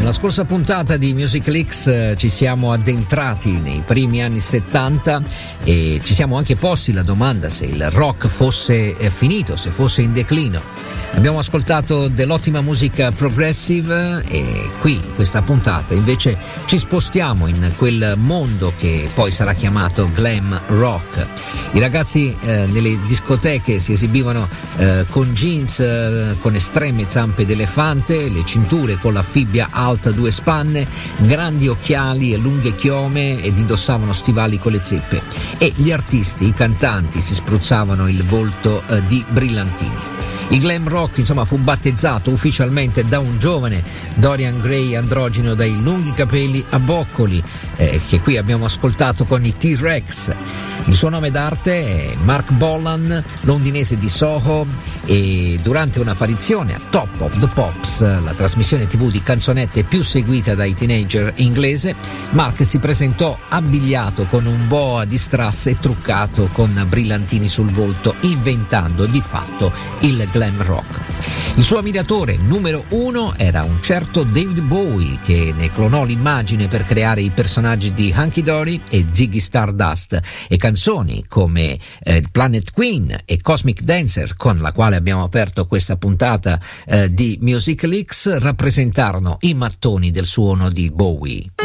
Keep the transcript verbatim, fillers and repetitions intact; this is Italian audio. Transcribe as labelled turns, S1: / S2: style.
S1: Nella scorsa puntata di Music Leaks eh, ci siamo addentrati nei primi anni settanta e ci siamo anche posti la domanda se il rock fosse eh, finito, se fosse in declino. Abbiamo ascoltato dell'ottima musica progressive e qui in questa puntata invece ci spostiamo in quel mondo che poi sarà chiamato glam rock. I ragazzi eh, nelle discoteche si esibivano eh, con jeans eh, con estreme zampe d'elefante, le cinture con la fibbia alta due spanne, grandi occhiali e lunghe chiome ed indossavano stivali con le zeppe, e gli artisti, i cantanti si spruzzavano il volto eh, di brillantini. Il glam rock insomma fu battezzato ufficialmente da un giovane Dorian Gray androgino dai lunghi capelli a boccoli eh, che qui abbiamo ascoltato con i T-Rex. Il suo nome d'arte è Mark Bolan, londinese di Soho, e durante un'apparizione a Top of the Pops, la trasmissione tivù di canzonette più seguita dai teenager inglese, Mark si presentò abbigliato con un boa di strass e truccato con brillantini sul volto, inventando di fatto il glam rock. Il suo ammiratore numero uno era un certo David Bowie, che ne clonò l'immagine per creare i personaggi di Hunky Dory e Ziggy Stardust, e canzoni come eh, Planet Queen e Cosmic Dancer, con la quale abbiamo aperto questa puntata eh, di Music Leaks, rappresentarono i mattoni del suono di Bowie.